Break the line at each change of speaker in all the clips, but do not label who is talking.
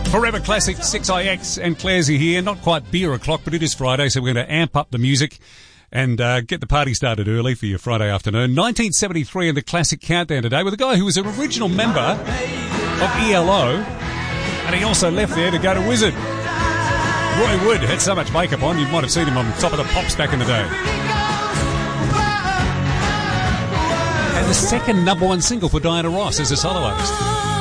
Forever Classic 6IX and Clairsy here. Not quite beer o'clock, but it is Friday, so we're going to amp up the music and get the party started early for your Friday afternoon. 1973 in the Classic Countdown today with a guy who was an original member of ELO, and he also left there to go to Wizard. Roy Wood had so much makeup on, you might have seen him on Top of the Pops back in the day. And the second number one single for Diana Ross as a solo artist.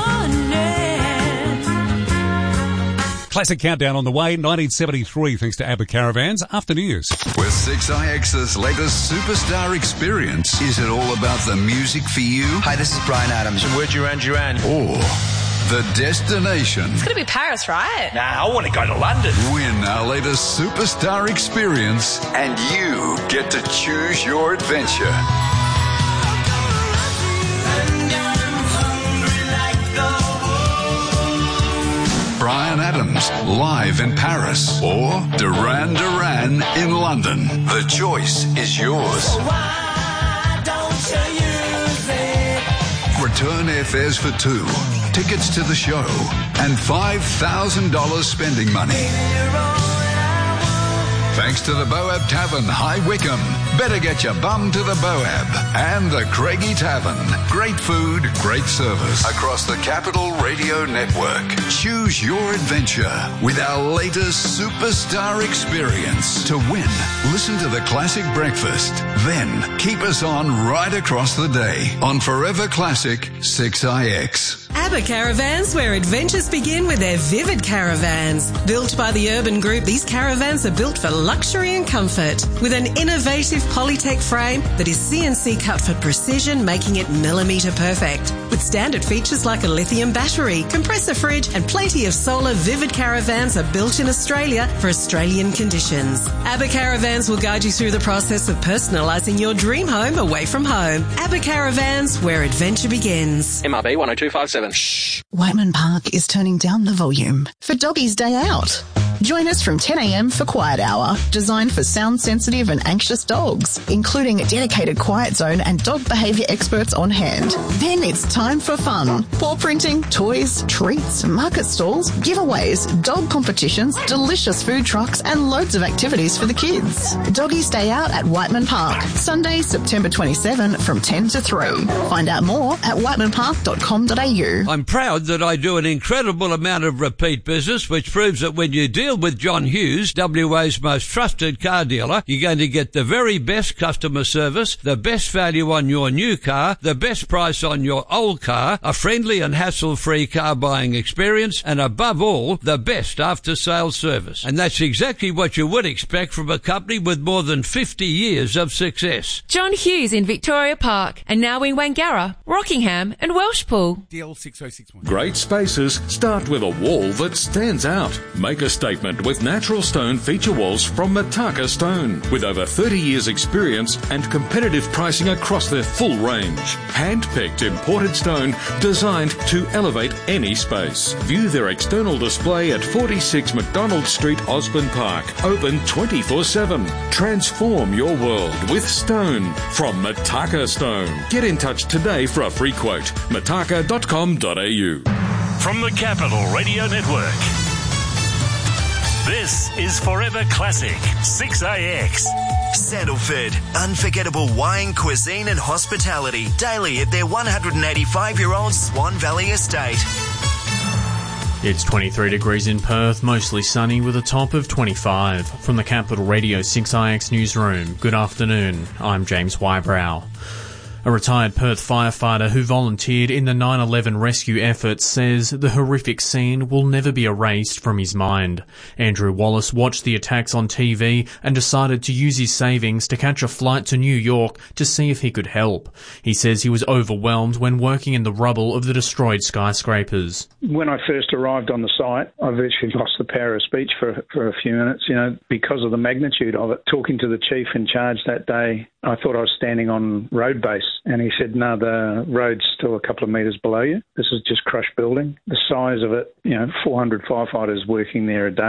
Classic Countdown on the way, 1973, thanks to ABBA Caravans, after news.
With 6IX's latest superstar experience, is it all about the music for you?
Hi, this is Bryan Adams.
And we're Duran Duran.
Or the destination?
It's going to be Paris, right?
Nah, I want to go to London.
Win our latest superstar experience, and you get to choose your adventure. Bryan Adams, live in Paris, or Duran Duran in London. The choice is yours.
So why don't you use it?
Return airfares for two, tickets to the show, and $5,000 spending money. Thanks to the Boab Tavern, High Wycombe. Better get your bum to the Boab. And the Craigie Tavern. Great food, great service. Across the Capital Radio Network. Choose your adventure with our latest superstar experience. To win, listen to the Classic Breakfast. Then keep us on right across the day on Forever Classic 6IX.
ABBA Caravans, where adventures begin with their Vivid Caravans. Built by the Urban Group, these caravans are built for luxury and comfort. With an innovative Polytech frame that is CNC cut for precision, making it millimetre perfect. With standard features like a lithium battery, compressor fridge and plenty of solar, Vivid Caravans are built in Australia for Australian conditions. ABBA Caravans will guide you through the process of personalising your dream home away from home. ABBA Caravans, where adventure begins.
MRB 10257.
Shh. Whiteman Park is turning down the volume for Doggy's Day Out. Join us from 10 a.m. for Quiet Hour, designed for sound-sensitive and anxious dogs, including a dedicated quiet zone and dog behaviour experts on hand. Then it's time for fun. Paw printing, toys, treats, market stalls, giveaways, dog competitions, delicious food trucks and loads of activities for the kids. Doggy's Day Out at Whiteman Park, Sunday, September 27 from 10 to 3. Find out more at whitemanpark.com.au.
I'm proud that I do an incredible amount of repeat business, which proves that when you deal with John Hughes, WA's most trusted car dealer, you're going to get the very best customer service, the best value on your new car, the best price on your old car, a friendly and hassle-free car buying experience, and above all, the best after-sales service. And that's exactly what you would expect from a company with more than 50 years of success.
John Hughes in Victoria Park, and now in Wangara, Rockingham and Welshpool.
DL 6061.
Great spaces start with a wall that stands out. Make a statement with natural stone feature walls from Mataka Stone. With over 30 years experience and competitive pricing across their full range. Hand-picked imported stone designed to elevate any space. View their external display at 46 McDonald Street, Osborne Park. Open 24/7. Transform your world with stone from Mataka Stone. Get in touch today for a free quote. mataka.com.au.
From the Capital Radio Network, this is Forever Classic 6IX.
Sandalford, unforgettable wine, cuisine and hospitality daily at their 185-year-old Swan Valley estate.
It's 23 degrees in Perth, mostly sunny with a top of 25. From the Capital Radio 6IX newsroom, good afternoon, I'm James Wybrow. A retired Perth firefighter who volunteered in the 9/11 rescue effort says the horrific scene will never be erased from his mind. Andrew Wallace watched the attacks on TV and decided to use his savings to catch a flight to New York to see if he could help. He says he was overwhelmed when working in the rubble of the destroyed skyscrapers.
When I first arrived on the site, I virtually lost the power of speech for a few minutes, because of the magnitude of it. Talking to the chief in charge that day, I thought I was standing on road base. And he said, no, the road's still a couple of metres below you. This is just crushed building. The size of it, 400 firefighters working there a day.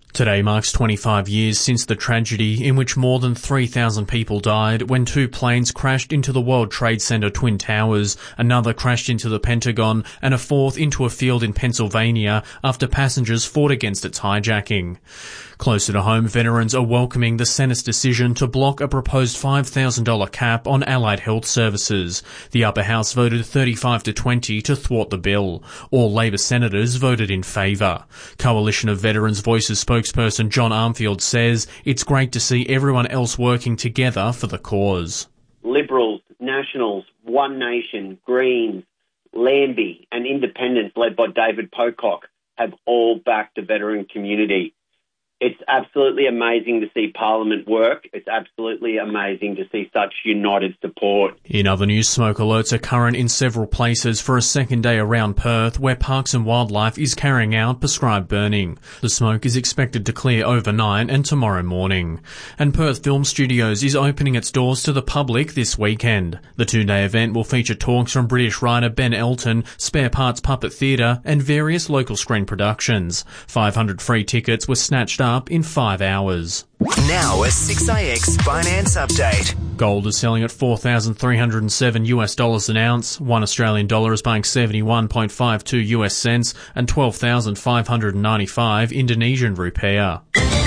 Today marks 25 years since the tragedy in which more than 3,000 people died when 2 planes crashed into the World Trade Center Twin Towers, another crashed into the Pentagon, and a 4th into a field in Pennsylvania after passengers fought against its hijacking. Closer to home, veterans are welcoming the Senate's decision to block a proposed $5,000 cap on allied health services. The upper house voted 35-20 to thwart the bill. All Labor senators voted in favour. Coalition of Veterans Voices spokesperson John Armfield says it's great to see everyone else working together for the cause.
Liberals, Nationals, One Nation, Greens, Lambie and Independents led by David Pocock have all backed the veteran community. It's absolutely amazing to see Parliament work. It's absolutely amazing to see such united support.
In other news, smoke alerts are current in several places for a second day around Perth, where Parks and Wildlife is carrying out prescribed burning. The smoke is expected to clear overnight and tomorrow morning. And Perth Film Studios is opening its doors to the public this weekend. The 2-day event will feature talks from British writer Ben Elton, Spare Parts Puppet Theatre and various local screen productions. 500 free tickets were snatched up in 5 hours.
Now a 6AX finance update.
Gold is selling at $4,307 an ounce. 1 Australian dollar is buying 71.52 US cents and 12,595 Indonesian rupiah.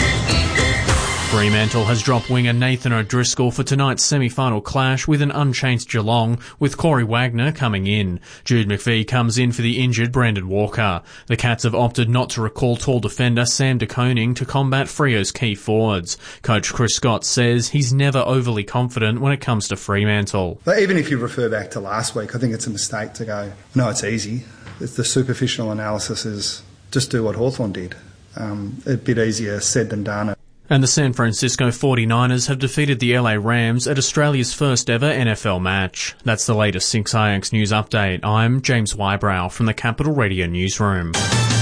Fremantle has dropped winger Nathan O'Driscoll for tonight's semi-final clash with an unchanged Geelong, with Corey Wagner coming in. Jude McVie comes in for the injured Brandon Walker. The Cats have opted not to recall tall defender Sam de Koning to combat Freo's key forwards. Coach Chris Scott says he's never overly confident when it comes to Fremantle.
But even if you refer back to last week, I think it's a mistake to go, no, it's easy. The superficial analysis is just do what Hawthorn did. A bit easier said than done.
And the San Francisco 49ers have defeated the LA Rams at Australia's first ever NFL match. That's the latest 6AX News Update. I'm James Wybrow from the Capital Radio Newsroom.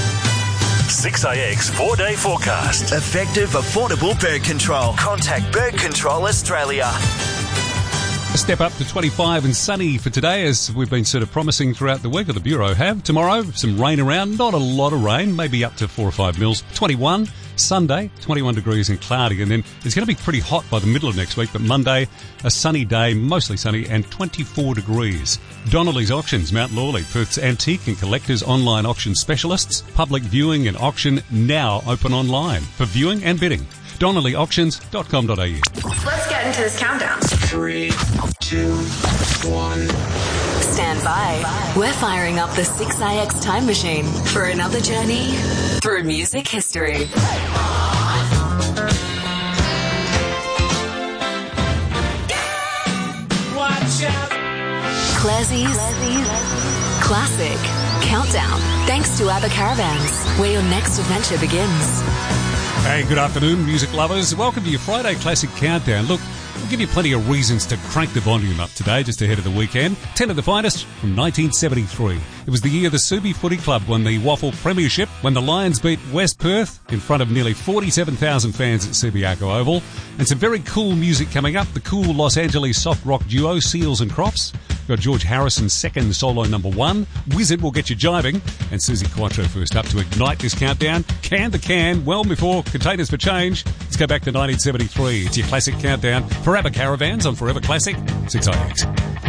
6AX 4-day forecast.
Effective, affordable bird control. Contact Bird Control Australia.
A step up to 25 and sunny for today, as we've been sort of promising throughout the week, or the Bureau have. Tomorrow, some rain around, not a lot of rain, maybe up to 4 or 5 mils. 21. Sunday, 21 degrees and cloudy, and then it's going to be pretty hot by the middle of next week, but Monday, a sunny day, mostly sunny, and 24 degrees. Donnelly's Auctions, Mount Lawley, Perth's antique and collectors online auction specialists. Public viewing and auction now open online for viewing and bidding. DonnellyAuctions.com.au.
Let's get into this countdown. 3, 2, 1.
Stand by. We're firing up the 6AX time machine for another journey through music history.
Watch out.
Classie's Classic Countdown. Thanks to ABBA Caravans, where your next adventure begins.
Hey, good afternoon, music lovers. Welcome to your Friday Classic Countdown. Look, we'll give you plenty of reasons to crank the volume up today, just ahead of the weekend. 10 of the finest from 1973. It was the year the Subi Footy Club won the Waffle Premiership, when the Lions beat West Perth in front of nearly 47,000 fans at Subiaco Oval. And some very cool music coming up. The cool Los Angeles soft rock duo Seals and Crops. Got George Harrison's second solo number 1. Wizard will get you jiving. And Susie Quattro first up to ignite this countdown. Can the Can, well before Containers for Change. Let's go back to 1973. It's your Classic Countdown for ABBA Caravans on Forever Classic 6AX.